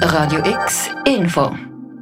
Radio X Info.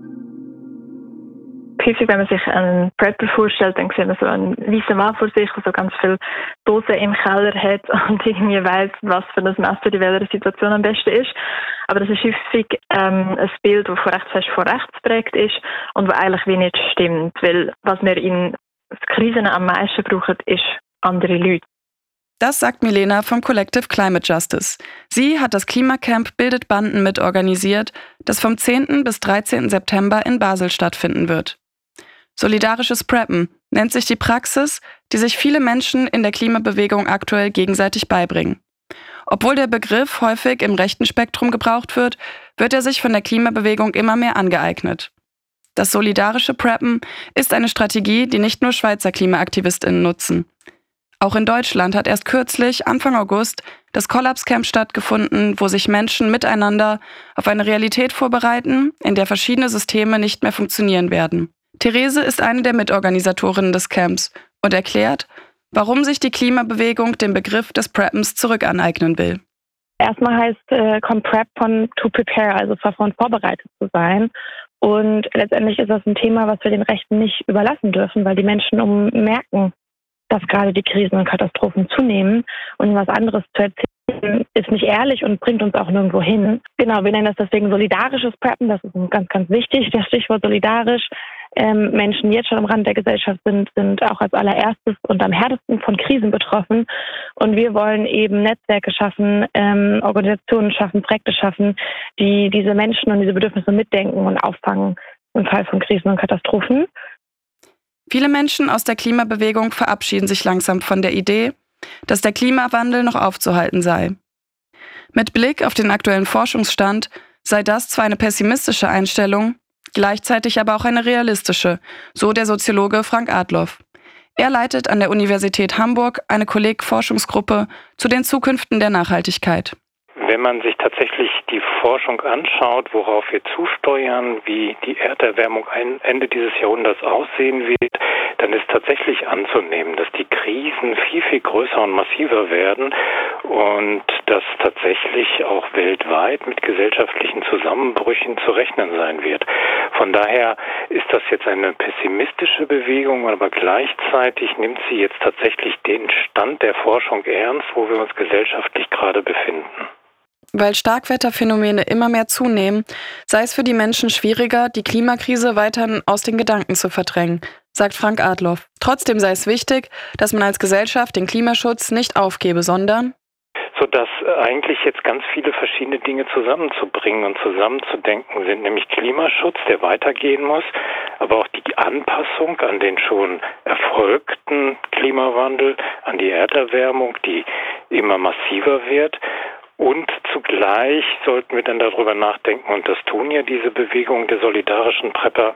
Häufig, wenn man sich einen Prepper vorstellt, dann sieht man so einen weißen Mann vor sich, der so ganz viele Dosen im Keller hat und irgendwie weiss, was für ein Messer in welcher Situation am besten ist. Aber das ist häufig ein Bild, das recht fest von rechts geprägt ist und das eigentlich wie nicht stimmt. Weil was wir in Krisen am meisten brauchen, ist andere Leute. Das sagt Milena vom Collective Climate Justice. Sie hat das Klimacamp Bildet Banden mitorganisiert, das vom 10. bis 13. September in Basel stattfinden wird. Solidarisches Preppen nennt sich die Praxis, die sich viele Menschen in der Klimabewegung aktuell gegenseitig beibringen. Obwohl der Begriff häufig im rechten Spektrum gebraucht wird, wird er sich von der Klimabewegung immer mehr angeeignet. Das solidarische Preppen ist eine Strategie, die nicht nur Schweizer KlimaaktivistInnen nutzen. Auch in Deutschland hat erst kürzlich, Anfang August, das Kollapscamp stattgefunden, wo sich Menschen miteinander auf eine Realität vorbereiten, in der verschiedene Systeme nicht mehr funktionieren werden. Therese ist eine der Mitorganisatorinnen des Camps und erklärt, warum sich die Klimabewegung den Begriff des Preppens zurückaneignen will. Erstmal heißt kommt Prep von to prepare, also von vorbereitet zu sein. Und letztendlich ist das ein Thema, was wir den Rechten nicht überlassen dürfen, weil die Menschen merken, dass gerade die Krisen und Katastrophen zunehmen und was anderes zu erzählen ist nicht ehrlich und bringt uns auch nirgendwo hin. Genau, wir nennen das deswegen solidarisches Preppen, das ist ganz, ganz wichtig, das Stichwort solidarisch. Menschen, die jetzt schon am Rand der Gesellschaft sind auch als allererstes und am härtesten von Krisen betroffen. Und wir wollen eben Netzwerke schaffen, Organisationen schaffen, Projekte schaffen, die diese Menschen und diese Bedürfnisse mitdenken und auffangen im Fall von Krisen und Katastrophen. Viele Menschen aus der Klimabewegung verabschieden sich langsam von der Idee, dass der Klimawandel noch aufzuhalten sei. Mit Blick auf den aktuellen Forschungsstand sei das zwar eine pessimistische Einstellung, gleichzeitig aber auch eine realistische, so der Soziologe Frank Adloff. Er leitet an der Universität Hamburg eine Kolleg-Forschungsgruppe zu den Zukünften der Nachhaltigkeit. Wenn man sich tatsächlich die Forschung anschaut, worauf wir zusteuern, wie die Erderwärmung Ende dieses Jahrhunderts aussehen wird, dann ist tatsächlich anzunehmen, dass die Krisen viel, viel größer und massiver werden und dass tatsächlich auch weltweit mit gesellschaftlichen Zusammenbrüchen zu rechnen sein wird. Von daher ist das jetzt eine pessimistische Bewegung, aber gleichzeitig nimmt sie jetzt tatsächlich den Stand der Forschung ernst, wo wir uns gesellschaftlich gerade befinden. Weil Starkwetterphänomene immer mehr zunehmen, sei es für die Menschen schwieriger, die Klimakrise weiterhin aus den Gedanken zu verdrängen, sagt Frank Adloff. Trotzdem sei es wichtig, dass man als Gesellschaft den Klimaschutz nicht aufgebe, sondern sodass eigentlich jetzt ganz viele verschiedene Dinge zusammenzubringen und zusammenzudenken sind, nämlich Klimaschutz, der weitergehen muss, aber auch die Anpassung an den schon erfolgten Klimawandel, an die Erderwärmung, die immer massiver wird. Und zugleich sollten wir dann darüber nachdenken, und das tun ja diese Bewegungen der solidarischen Prepper,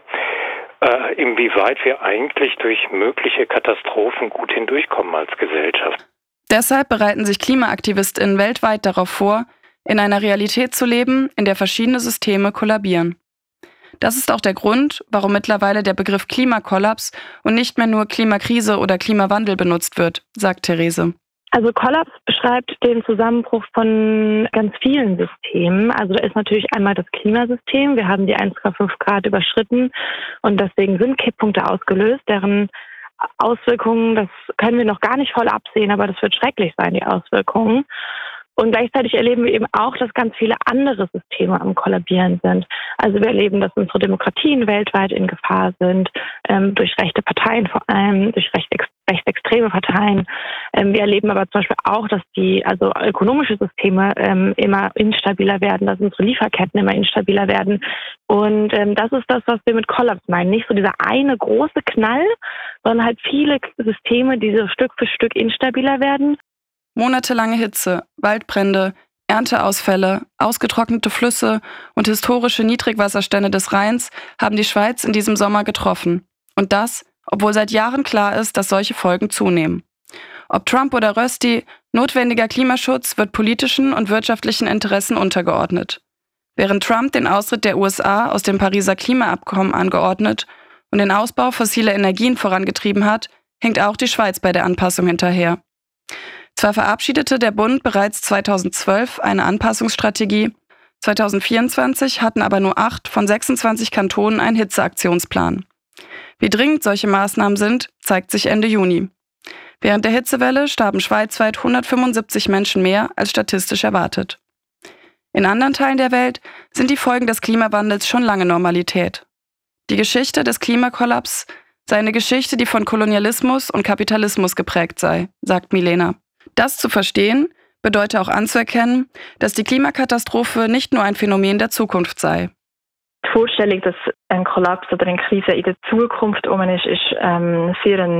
inwieweit wir eigentlich durch mögliche Katastrophen gut hindurchkommen als Gesellschaft. Deshalb bereiten sich KlimaaktivistInnen weltweit darauf vor, in einer Realität zu leben, in der verschiedene Systeme kollabieren. Das ist auch der Grund, warum mittlerweile der Begriff Klimakollaps und nicht mehr nur Klimakrise oder Klimawandel benutzt wird, sagt Therese. Also Kollaps beschreibt den Zusammenbruch von ganz vielen Systemen. Also da ist natürlich einmal das Klimasystem. Wir haben die 1,5 Grad überschritten und deswegen sind Kipppunkte ausgelöst, deren Auswirkungen, das können wir noch gar nicht voll absehen, aber das wird schrecklich sein, die Auswirkungen. Und gleichzeitig erleben wir eben auch, dass ganz viele andere Systeme am Kollabieren sind. Also wir erleben, dass unsere Demokratien weltweit in Gefahr sind, durch rechte Parteien vor allem, durch rechtsextreme Parteien. Wir erleben aber zum Beispiel auch, dass ökonomische Systeme immer instabiler werden, dass unsere Lieferketten immer instabiler werden. Und das ist das, was wir mit Kollaps meinen. Nicht so dieser eine große Knall, sondern halt viele Systeme, die so Stück für Stück instabiler werden. Monatelange Hitze, Waldbrände, Ernteausfälle, ausgetrocknete Flüsse und historische Niedrigwasserstände des Rheins haben die Schweiz in diesem Sommer getroffen. Und das, obwohl seit Jahren klar ist, dass solche Folgen zunehmen. Ob Trump oder Rösti, notwendiger Klimaschutz wird politischen und wirtschaftlichen Interessen untergeordnet. Während Trump den Austritt der USA aus dem Pariser Klimaabkommen angeordnet und den Ausbau fossiler Energien vorangetrieben hat, hinkt auch die Schweiz bei der Anpassung hinterher. Zwar verabschiedete der Bund bereits 2012 eine Anpassungsstrategie, 2024 hatten aber nur 8 von 26 Kantonen einen Hitzeaktionsplan. Wie dringend solche Maßnahmen sind, zeigt sich Ende Juni. Während der Hitzewelle starben schweizweit 175 Menschen mehr als statistisch erwartet. In anderen Teilen der Welt sind die Folgen des Klimawandels schon lange Normalität. Die Geschichte des Klimakollaps sei eine Geschichte, die von Kolonialismus und Kapitalismus geprägt sei, sagt Milena. Das zu verstehen, bedeutet auch anzuerkennen, dass die Klimakatastrophe nicht nur ein Phänomen der Zukunft sei. Die Vorstellung, dass ein Kollaps oder eine Krise in der Zukunft ist sehr eine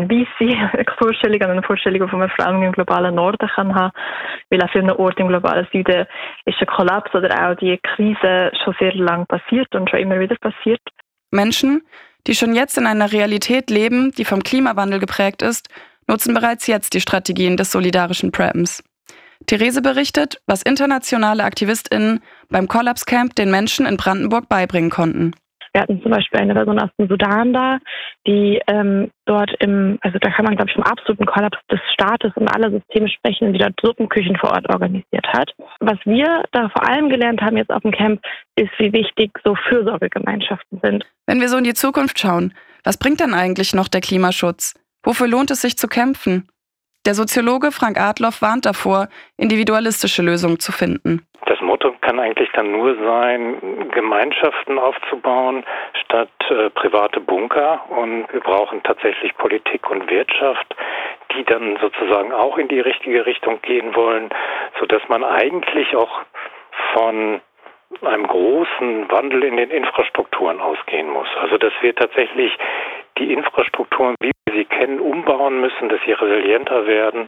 weisse Vorstellung, eine Vorstellung, die man vor allem im globalen Norden kann haben, weil an vielen Orten im globalen Süden ist ein Kollaps oder auch die Krise schon sehr lange passiert und schon immer wieder passiert. Menschen, die schon jetzt in einer Realität leben, die vom Klimawandel geprägt ist, nutzen bereits jetzt die Strategien des solidarischen Preppens. Therese berichtet, was internationale AktivistInnen beim Kollapscamp den Menschen in Brandenburg beibringen konnten. Wir hatten zum Beispiel eine Person aus dem Sudan da, die dort da kann man, glaube ich, vom absoluten Kollaps des Staates und aller Systeme sprechen, die dort Suppenküchen vor Ort organisiert hat. Was wir da vor allem gelernt haben jetzt auf dem Camp, ist, wie wichtig so Fürsorgegemeinschaften sind. Wenn wir so in die Zukunft schauen, was bringt dann eigentlich noch der Klimaschutz? Wofür lohnt es sich zu kämpfen? Der Soziologe Frank Adloff warnt davor, individualistische Lösungen zu finden. Das Motto kann eigentlich dann nur sein, Gemeinschaften aufzubauen statt private Bunker. Und wir brauchen tatsächlich Politik und Wirtschaft, die dann sozusagen auch in die richtige Richtung gehen wollen, sodass man eigentlich auch von einem großen Wandel in den Infrastrukturen ausgehen muss. Also dass wir tatsächlich die Infrastrukturen, wie wir sie kennen, umbauen müssen, dass sie resilienter werden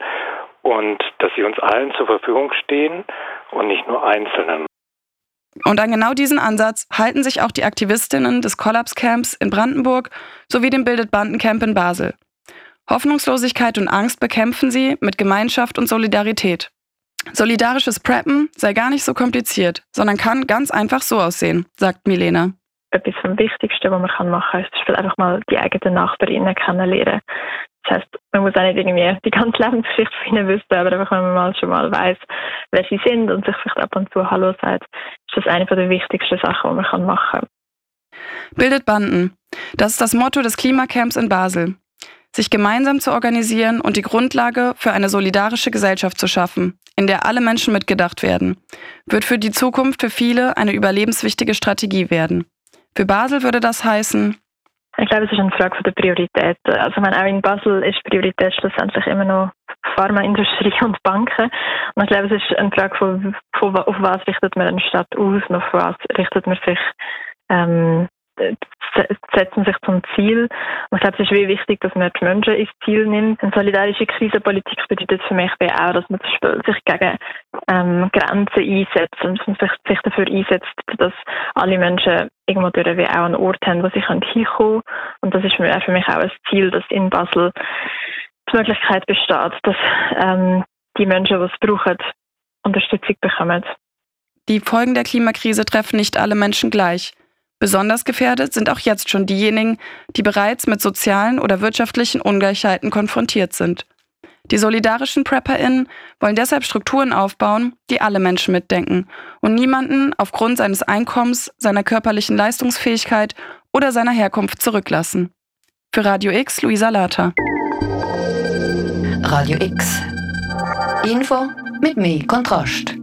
und dass sie uns allen zur Verfügung stehen und nicht nur Einzelnen. Und an genau diesen Ansatz halten sich auch die Aktivistinnen des Kollapscamps in Brandenburg sowie dem Bildet Banden-Camp in Basel. Hoffnungslosigkeit und Angst bekämpfen sie mit Gemeinschaft und Solidarität. Solidarisches Preppen sei gar nicht so kompliziert, sondern kann ganz einfach so aussehen, sagt Milena. Etwas vom Wichtigsten, was man machen kann, ist einfach mal die eigenen Nachbarinnen kennenlernen. Das heisst, man muss auch nicht irgendwie die ganze Lebensgeschichte von ihnen wissen, aber einfach, wenn man schon mal weiss, wer sie sind und sich vielleicht ab und zu Hallo sagt, ist das eine der wichtigsten Sachen, die man machen kann. Bildet Banden. Das ist das Motto des Klimacamps in Basel. Sich gemeinsam zu organisieren und die Grundlage für eine solidarische Gesellschaft zu schaffen, in der alle Menschen mitgedacht werden, wird für die Zukunft für viele eine überlebenswichtige Strategie werden. Für Basel würde das heißen: Ich glaube, es ist eine Frage der Prioritäten. Also auch in Basel ist Priorität schlussendlich immer noch Pharmaindustrie und Banken. Und ich glaube, es ist eine Frage von auf was richtet man eine Stadt aus und auf was richtet man sich, setzen sich zum Ziel. Und ich glaube, es ist wirklich wichtig, dass man die Menschen ins Ziel nimmt. Eine solidarische Krisenpolitik bedeutet für mich auch, dass man sich gegen Grenzen einsetzt und sich dafür einsetzt, dass alle Menschen irgendwo durch wie auch einen Ort haben, wo sie hinkommen können. Und das ist für mich auch ein Ziel, dass in Basel die Möglichkeit besteht, dass die Menschen, die es brauchen, Unterstützung bekommen. Die Folgen der Klimakrise treffen nicht alle Menschen gleich. Besonders gefährdet sind auch jetzt schon diejenigen, die bereits mit sozialen oder wirtschaftlichen Ungleichheiten konfrontiert sind. Die solidarischen PrepperInnen wollen deshalb Strukturen aufbauen, die alle Menschen mitdenken und niemanden aufgrund seines Einkommens, seiner körperlichen Leistungsfähigkeit oder seiner Herkunft zurücklassen. Für Radio X, Luisa Lata. Radio X. Info mit mehr Kontrast.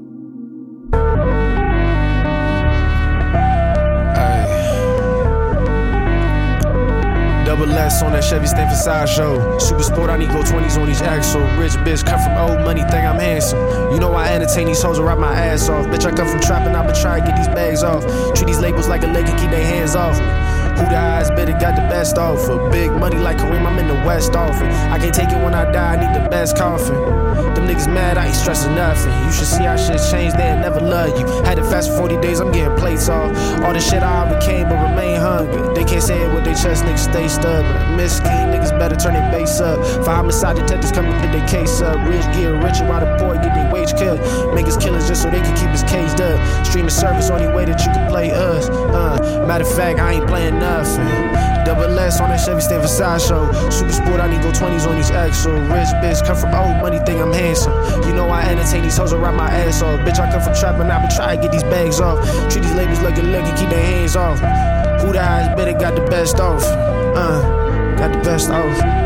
Double S on that Chevy Stanford sideshow. Super sport, I need go 20s on these axle. Rich bitch, come from old money, think I'm handsome. You know I entertain these hoes and rap my ass off. Bitch, I come from trapping, I've been trying to get these bags off. Treat these labels like a leg and keep their hands off me. Who the eyes better got the best offer? Big money like Kareem, I'm in the West often. I can't take it when I die, I need the best coffin. Them niggas mad, I ain't stressing nothing. You should see how shit changed, they'll never love you. Had to fast for 40 days, I'm getting plates off. All the shit I became, but remain hungry. They can't say it with their chest, niggas stay stubborn. Miskin niggas better turn their base up. For homicide detectives come and pick their case up. Rich get richer while the poor get their wage cut. Make us killers just so they can keep us caged up. Streaming service, only way that you can play us. Matter of fact, I ain't playing nothing. nothing. Double S on that Chevy stand for sideshow. Super sport, I need go 20s on these axle. Rich bitch, come from old money, think I'm handsome. You know I entertain these hoes, I ride my ass off. Bitch, I come from trapping, I been trying to get these bags off. Treat these labels like a lick and keep their hands off. Who the highest bidder got the best off? Got the best off.